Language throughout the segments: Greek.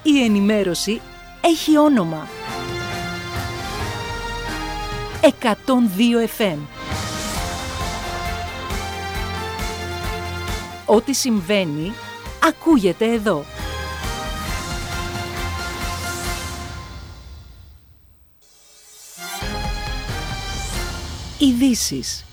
Η ενημέρωση έχει όνομα. 102 FM. Ό,τι συμβαίνει, ακούγεται εδώ. Ειδήσεις.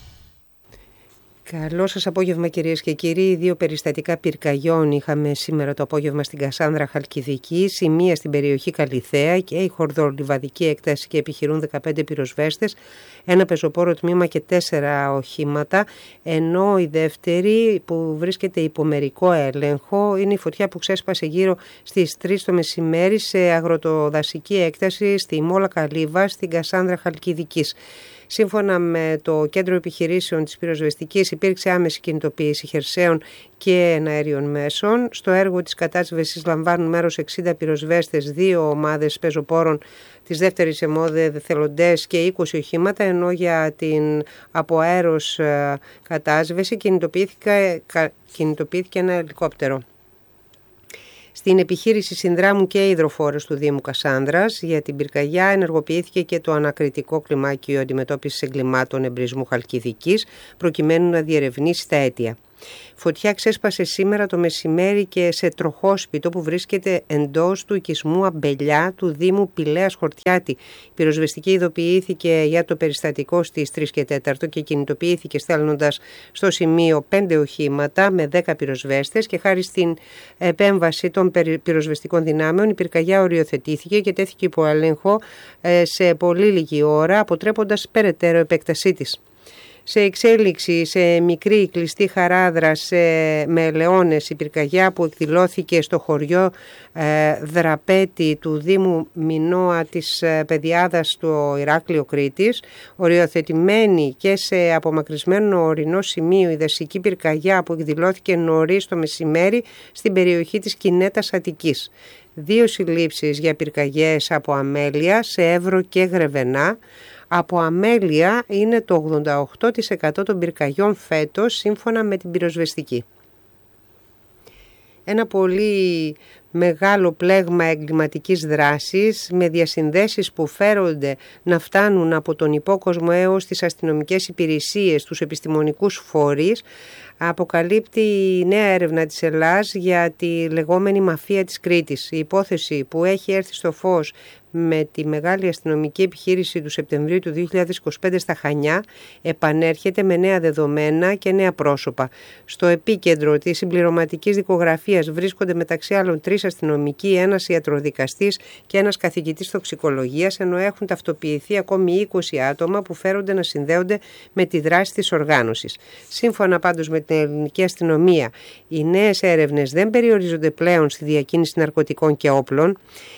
Καλό σας απόγευμα κυρίες και κύριοι. 2 περιστατικά πυρκαγιών είχαμε σήμερα το απόγευμα στην Κασάνδρα Χαλκιδικής, η μία στην περιοχή Καλιθέα και η χορδολιβαδική έκταση και επιχειρούν 15 πυροσβέστες, ένα πεζοπόρο τμήμα και 4 οχήματα, ενώ η δεύτερη που βρίσκεται υπό μερικό έλεγχο είναι η φωτιά που ξέσπασε γύρω στις 3 το μεσημέρι σε αγροτοδασική έκταση στη Μόλα Καλύβα στην Κασάνδρα Χαλκιδικής. Σύμφωνα με το Κέντρο Επιχειρήσεων της Πυροσβεστικής, υπήρξε άμεση κινητοποίηση χερσαίων και εναέριων μέσων. Στο έργο της κατάσβεσης λαμβάνουν μέρος 60 πυροσβέστες, 2 ομάδες πεζοπόρων της δεύτερης ΕΜΟΔΕ, θελοντές και 20 οχήματα, ενώ για την αποαέρος κατάσβεση κινητοποιήθηκε ένα ελικόπτερο. Στην επιχείρηση συνδράμουν και οι υδροφόρες του Δήμου Κασάνδρας. Για την πυρκαγιά ενεργοποιήθηκε και το ανακριτικό κλιμάκιο αντιμετώπισης εγκλημάτων εμπρισμού Χαλκιδικής, προκειμένου να διερευνήσει τα αίτια. Φωτιά ξέσπασε σήμερα το μεσημέρι και σε τροχόσπιτο που βρίσκεται εντός του οικισμού Αμπελιά του Δήμου Πηλέας Χορτιάτη. Η πυροσβεστική ειδοποιήθηκε για το περιστατικό στις 3 και 4 και κινητοποιήθηκε στέλνοντας στο σημείο 5 οχήματα με 10 πυροσβέστες και χάρη στην επέμβαση των πυροσβεστικών δυνάμεων η πυρκαγιά οριοθετήθηκε και τέθηκε υπό έλεγχο σε πολύ λίγη ώρα, αποτρέποντας περαιτέρω επέκτασή της. Σε εξέλιξη σε μικρή κλειστή χαράδρα με ελαιώνες, η πυρκαγιά που εκδηλώθηκε στο χωριό Δραπέτη του Δήμου Μινώα της Πεδιάδας στο Ηράκλειο Κρήτης, οριοθετημένη και σε απομακρυσμένο ορεινό σημείο η δασική πυρκαγιά που εκδηλώθηκε νωρίς το μεσημέρι στην περιοχή της Κινέτας Αττικής. 2 συλλήψεις για πυρκαγιές από αμέλεια σε Εύρο και Γρεβενά. Από αμέλεια είναι το 88% των πυρκαγιών φέτος, σύμφωνα με την πυροσβεστική. Ένα πολύ μεγάλο πλέγμα εγκληματικής δράσης με διασυνδέσεις που φέρονται να φτάνουν από τον υπόκοσμο έως τις αστυνομικές υπηρεσίες, τους επιστημονικούς φορείς, αποκαλύπτει η νέα έρευνα της Ελλάς για τη λεγόμενη μαφία της Κρήτης. Η υπόθεση που έχει έρθει στο φως με τη μεγάλη αστυνομική επιχείρηση του Σεπτεμβρίου του 2025 στα Χανιά επανέρχεται με νέα δεδομένα και νέα πρόσωπα. Στο επίκεντρο της συμπληρωματικής δικογραφίας βρίσκονται μεταξύ άλλων 3 αστυνομικοί, ένας ιατροδικαστής και ένας καθηγητής τοξικολογίας, ενώ έχουν ταυτοποιηθεί ακόμη 20 άτομα που φέρονται να συνδέονται με τη δράση της οργάνωσης. Σύμφωνα πάντως με την ελληνική αστυνομία, οι νέες έρευνες δεν περιορίζονται πλέον στη διακίνηση ναρκωτικών και όπλων.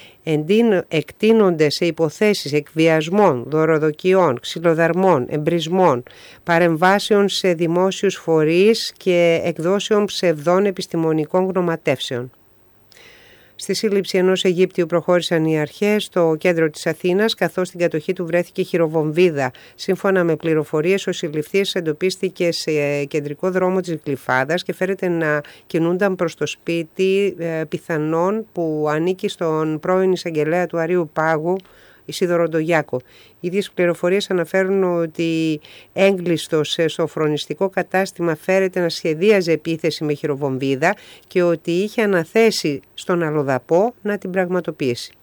Εκτείνονται σε υποθέσεις εκβιασμών, δωροδοκιών, ξυλοδαρμών, εμπρισμών, παρεμβάσεων σε δημόσιους φορείς και εκδόσεων ψευδών επιστημονικών γνωματεύσεων. Στη σύλληψη ενός Αιγύπτιου προχώρησαν οι αρχές στο κέντρο της Αθήνας, καθώς στην κατοχή του βρέθηκε χειροβομβίδα. Σύμφωνα με πληροφορίες, ο συλληφθής εντοπίστηκε σε κεντρικό δρόμο της Γλυφάδας και φέρεται να κινούνταν προς το σπίτι πιθανόν που ανήκει στον πρώην εισαγγελέα του Αρείου Πάγου, Ισίδωρο Ντογιάκο. Οι ίδιες πληροφορίες αναφέρουν ότι έγκλειστος σε σοφρονιστικό κατάστημα φέρεται να σχεδίαζε επίθεση με χειροβομβίδα και ότι είχε αναθέσει στον αλλοδαπό να την πραγματοποιήσει.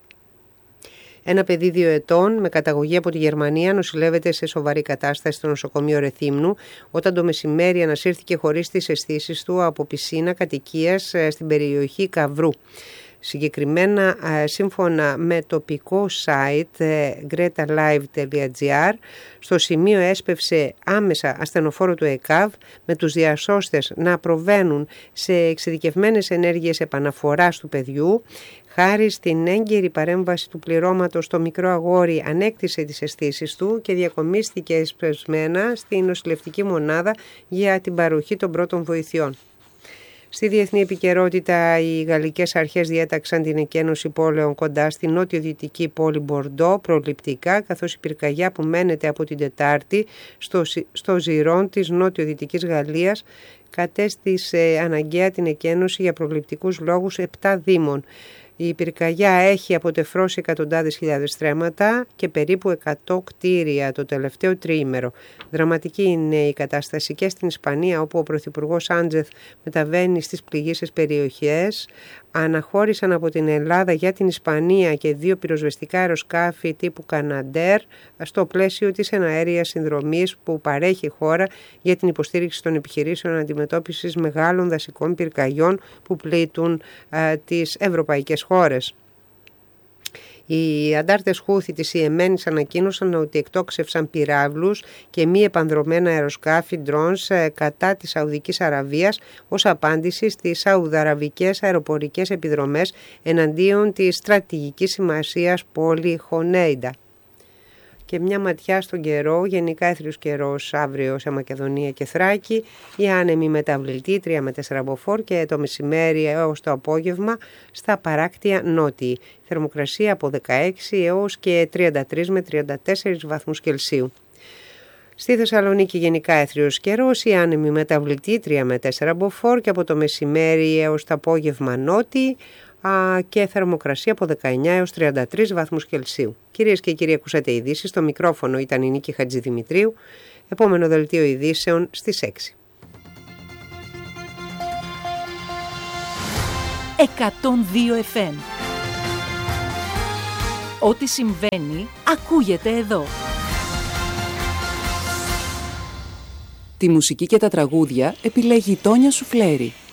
Ένα παιδί 2 ετών με καταγωγή από τη Γερμανία νοσηλεύεται σε σοβαρή κατάσταση στο νοσοκομείο Ρεθύμνου όταν το μεσημέρι ανασύρθηκε χωρίς τις αισθήσεις του από πισίνα κατοικίας στην περιοχή Καβρού. Συγκεκριμένα, σύμφωνα με τοπικό site gretalive.gr, στο σημείο έσπευσε άμεσα ασθενοφόρο του ΕΚΑΒ με τους διασώστες να προβαίνουν σε εξειδικευμένες ενέργειες επαναφοράς του παιδιού. Χάρη στην έγκαιρη παρέμβαση του πληρώματος, το μικρό αγόρι ανέκτησε τις αισθήσεις του και διακομίστηκε εσπευσμένα στην νοσηλευτική μονάδα για την παροχή των πρώτων βοηθειών. Στη διεθνή επικαιρότητα, οι γαλλικές αρχές διέταξαν την εκένωση πόλεων κοντά στη νότιο-δυτική πόλη Μπορντό προληπτικά, καθώς η πυρκαγιά που μένεται από την Τετάρτη στο Ζιρόν της νότιο-δυτικής Γαλλίας κατέστησε αναγκαία την εκένωση για προληπτικούς λόγους 7 δήμων. Η πυρκαγιά έχει αποτεφρώσει εκατοντάδες χιλιάδες στρέμματα και περίπου 100 κτίρια το τελευταίο τριήμερο. Δραματική είναι η κατάσταση και στην Ισπανία, όπου ο Πρωθυπουργός Σάντσεθ μεταβαίνει στις πληγείσες περιοχές. Αναχώρησαν από την Ελλάδα για την Ισπανία και 2 πυροσβεστικά αεροσκάφη τύπου Καναντέρ στο πλαίσιο της εναέριας συνδρομής που παρέχει η χώρα για την υποστήριξη των επιχειρήσεων αντιμετώπισης μεγάλων δασικών πυρκαγιών που πλήττουν τις ευρωπαϊκές χώρες. Οι αντάρτες Χούθη της Ιεμένης ανακοίνωσαν ότι εκτόξευσαν πυράβλους και μη επανδρομένα αεροσκάφη drones κατά της Σαουδικής Αραβίας ως απάντηση στις σαουδαραβικές αεροπορικές επιδρομές εναντίον της στρατηγικής σημασίας πόλη Χονέιντα. Και μια ματιά στον καιρό, γενικά έθριος καιρός αύριο σε Μακεδονία και Θράκη, η άνεμη μεταβλητή 3 με 4 μποφόρ και το μεσημέρι έως το απόγευμα στα παράκτια νότιοι. Θερμοκρασία από 16 έως και 33 με 34 βαθμούς Κελσίου. Στη Θεσσαλονίκη γενικά έθριος καιρός, η άνεμη μεταβλητή 3 με 4 μποφόρ και από το μεσημέρι έως το απόγευμα νότιοι, και θερμοκρασία από 19 έως 33 βαθμούς Κελσίου. Κυρίες και κύριοι, ακούσατε ειδήσεις. Στο μικρόφωνο ήταν η Νίκη Χατζηδημητρίου. Επόμενο δελτίο ειδήσεων στις 6. 102 FM. Ό,τι συμβαίνει, ακούγεται εδώ. Τη μουσική και τα τραγούδια επιλέγει η Τόνια Σουφλέρη.